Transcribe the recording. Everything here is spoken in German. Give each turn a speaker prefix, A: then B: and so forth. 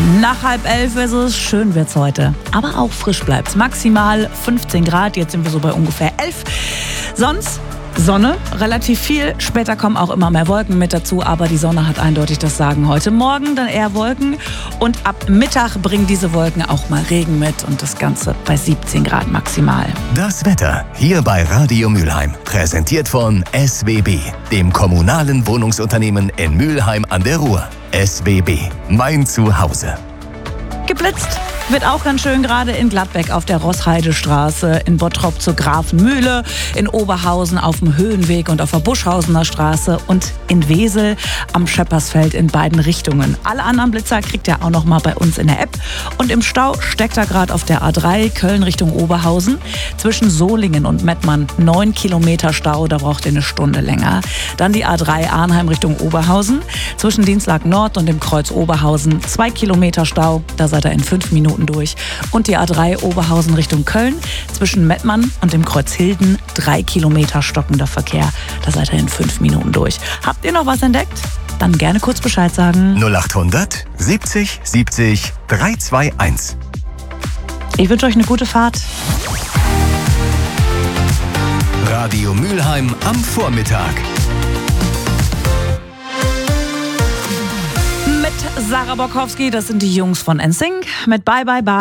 A: Nach 10:30 ist es, schön wird's heute. Aber auch frisch bleibt's. Maximal 15 Grad, jetzt sind wir so bei ungefähr 11. Sonst Sonne, relativ viel. Später kommen auch immer mehr Wolken mit dazu, aber die Sonne hat eindeutig das Sagen. Heute Morgen dann eher Wolken und ab Mittag bringen diese Wolken auch mal Regen mit und das Ganze bei 17 Grad maximal.
B: Das Wetter hier bei Radio Mülheim, präsentiert von SWB, dem kommunalen Wohnungsunternehmen in Mülheim an der Ruhr. SWB, mein Zuhause.
A: Geblitzt wird auch ganz schön gerade in Gladbeck auf der Rossheidestraße, in Bottrop zur Grafenmühle, in Oberhausen auf dem Höhenweg und auf der Buschhausener Straße und in Wesel am Scheppersfeld in beiden Richtungen. Alle anderen Blitzer kriegt ihr auch noch mal bei uns in der App. Und im Stau steckt er gerade auf der A3 Köln Richtung Oberhausen. Zwischen Solingen und Mettmann 9 Kilometer Stau, da braucht ihr eine Stunde länger. Dann die A3 Arnheim Richtung Oberhausen. Zwischen Dienstlag Nord und dem Kreuz Oberhausen 2 Kilometer Stau, da seid ihr in 5 Minuten durch. Und die A3 Oberhausen Richtung Köln. Zwischen Mettmann und dem Kreuz Hilden 3 Kilometer stockender Verkehr. Da seid ihr in 5 Minuten durch. Habt ihr noch was entdeckt? Dann gerne kurz Bescheid sagen.
B: 0800 70 70 321.
A: Ich wünsche euch eine gute Fahrt.
B: Radio Mülheim am Vormittag.
A: Mit Sarah Bokowski, das sind die Jungs von NSYNC, mit Bye Bye Bye.